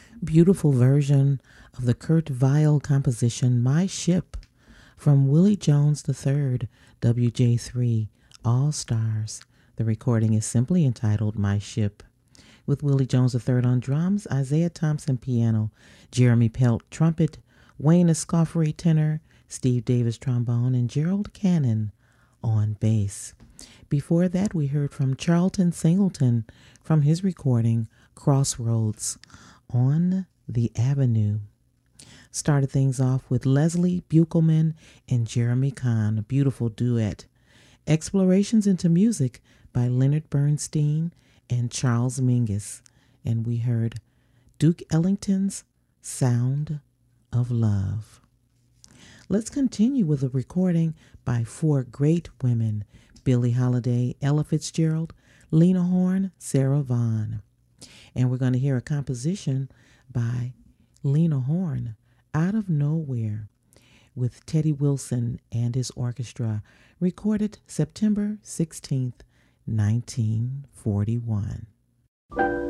Beautiful version of the Kurt Weill composition My Ship from Willie Jones III, WJ3, All Stars. The recording is simply entitled My Ship, with Willie Jones III on drums, Isaiah Thompson piano, Jeremy Pelt trumpet, Wayne Escoffery tenor, Steve Davis trombone, and Gerald Cannon on bass. Before that, we heard from Charlton Singleton from his recording Crossroads on the Avenue. Started things off with Leslie Buchelman and Jeremy Kahn, a beautiful duet. Explorations into Music by Leonard Bernstein and Charles Mingus. And we heard Duke Ellington's Sound of Love. Let's continue with a recording by four great women: Billie Holiday, Ella Fitzgerald, Lena Horne, Sarah Vaughan. And we're going to hear a composition by Lena Horne, Out of Nowhere, with Teddy Wilson and his orchestra, recorded September 16th, 1941.